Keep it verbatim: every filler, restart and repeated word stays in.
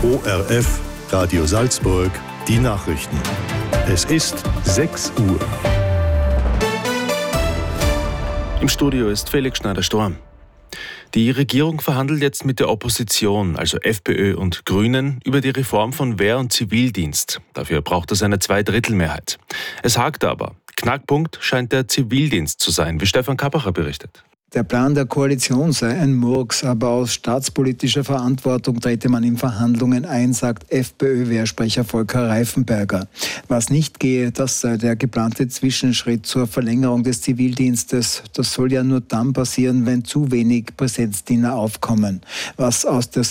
O R F, Radio Salzburg, die Nachrichten. Es ist sechs Uhr. Im Studio ist Felix Schneider-Storm. Die Regierung verhandelt jetzt mit der Opposition, also FPÖ und Grünen, über die Reform von Wehr- und Zivildienst. Dafür braucht es eine Zweidrittelmehrheit. Es hakt aber. Knackpunkt scheint der Zivildienst zu sein, wie Stefan Kappacher berichtet. Der Plan der Koalition sei ein Murks, aber aus staatspolitischer Verantwortung trete man in Verhandlungen ein, sagt FPÖ-Wehrsprecher Volker Reifenberger. Was nicht gehe, das sei der geplante Zwischenschritt zur Verlängerung des Zivildienstes. Das soll ja nur dann passieren, wenn zu wenig Präsenzdiener aufkommen. Was aus der